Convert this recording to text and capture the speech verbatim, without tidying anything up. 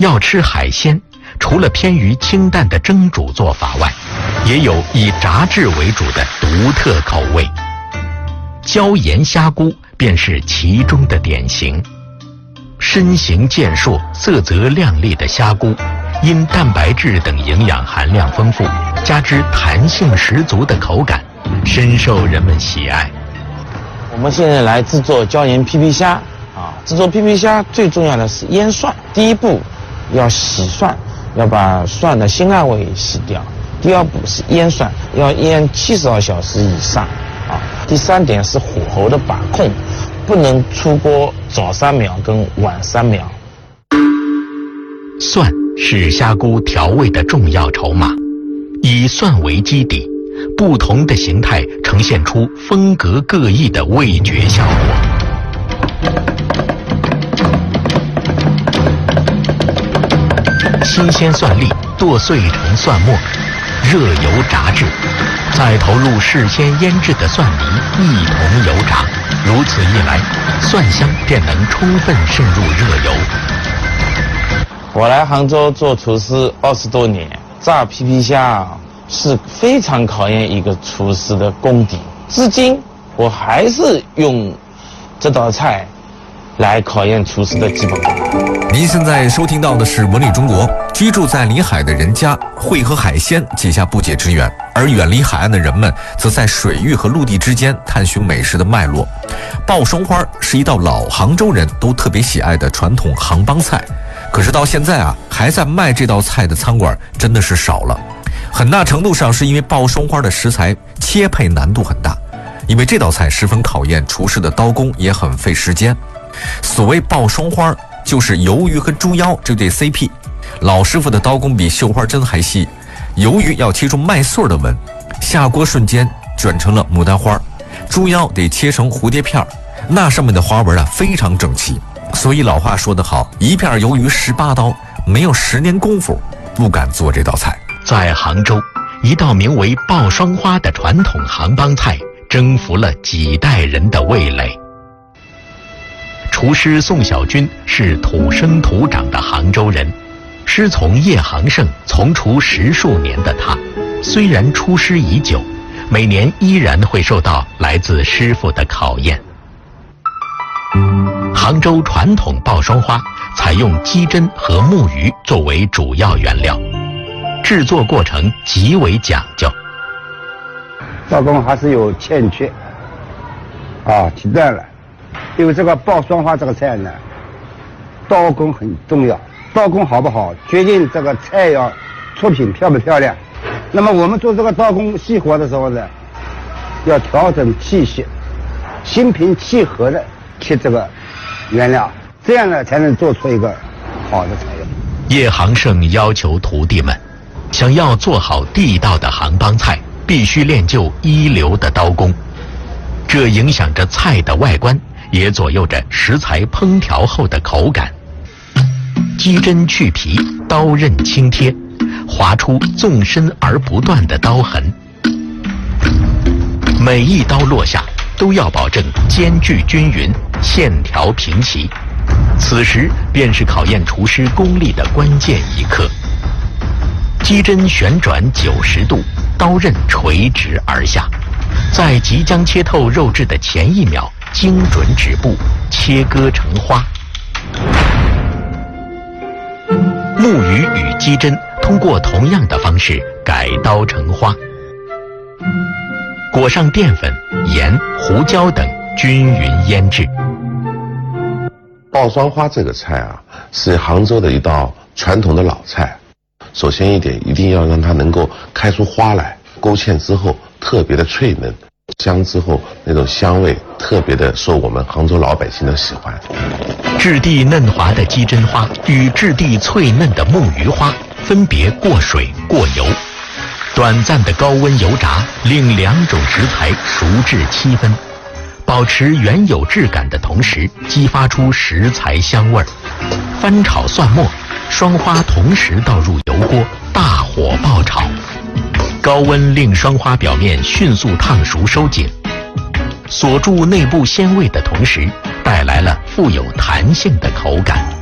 要吃海鲜，除了偏于清淡的蒸煮做法外，也有以炸制为主的独特口味。椒盐虾菇便是其中的典型。身形健硕、色泽亮丽的虾菇，因蛋白质等营养含量丰富，加之弹性十足的口感，深受人们喜爱。 我们现在来制作椒盐皮皮虾啊！制作皮皮虾最重要的是腌蒜。第一步要洗蒜，要把蒜的腥辣味洗掉。第二步是腌蒜，要腌七十二小时以上啊。第三点是火候的把控，不能出锅早三秒跟晚三秒。 蒜是虾菇调味的重要筹码，以蒜为基底，不同的形态呈现出风格各异的味觉效果。新鲜蒜粒剁碎成蒜末，热油炸制，再投入事先腌制的蒜泥一同油炸，如此一来，蒜香便能充分渗入热油。 我来杭州做厨师二十多年，炸皮皮虾啊是非常考验一个厨师的功底。至今我还是用这道菜来考验厨师的基本功。 您现在收听到的是《文旅中国》。居住在临海的人家会和海鲜结下不解之缘，而远离海岸的人们则在水域和陆地之间探寻美食的脉络。爆双花是一道老杭州人都特别喜爱的传统杭帮菜，可是到现在啊，还在卖这道菜的餐馆真的是少了。很大程度上是因为爆双花的食材切配难度很大，因为这道菜十分考验厨师的刀工，也很费时间。所谓爆双花，就是鱿鱼和猪腰这对 C P。老师傅的刀工比绣花针还细，鱿鱼要切出麦穗的纹，下锅瞬间卷成了牡丹花；猪腰得切成蝴蝶片，那上面的花纹啊非常整齐。所以老话说得好，一片鱿鱼十八刀，没有十年功夫不敢做这道菜。 在杭州，一道名为爆双花的传统杭帮菜征服了几代人的味蕾。厨师宋小军是土生土长的杭州人，师从叶杭胜从厨十数年的他，虽然出师已久，每年依然会受到来自师傅的考验。杭州传统爆双花采用鸡胗和木鱼作为主要原料，制作过程极为讲究。 刀工还是有欠缺啊，提断了。因为这个爆双花这个菜呢，刀工很重要，刀工好不好决定这个菜要出品漂不漂亮。那么我们做这个刀工细活的时候呢，要调整器械，心平气和的切这个原料，这样呢才能做出一个好的菜肴。 叶杭胜要求徒弟们，想要做好地道的杭帮菜，必须练就一流的刀工，这影响着菜的外观，也左右着食材烹调后的口感。鸡胗去皮，刀刃轻贴，划出纵深而不断的刀痕。每一刀落下，都要保证间距均匀，线条平齐。此时便是考验厨师功力的关键一刻。鸡胗旋转九十度，刀刃垂直而下，在即将切透肉质的前一秒，精准止步，切割成花。木鱼与鸡胗通过同样的方式改刀成花，裹上淀粉、盐、胡椒等，均匀腌制。 爆双花这个菜啊，是杭州的一道传统的老菜。首先一点，一定要让它能够开出花来，勾芡之后特别的脆嫩，香之后那种香味特别的受我们杭州老百姓的喜欢。 质地嫩滑的鸡胗花与质地脆嫩的木鱼花分别过水过油，短暂的高温油炸令两种食材熟至七分，保持原有质感的同时激发出食材香味儿。翻炒蒜末，双花同时倒入油锅，大火爆炒，高温令双花表面迅速烫熟收紧，锁住内部鲜味的同时，带来了富有弹性的口感。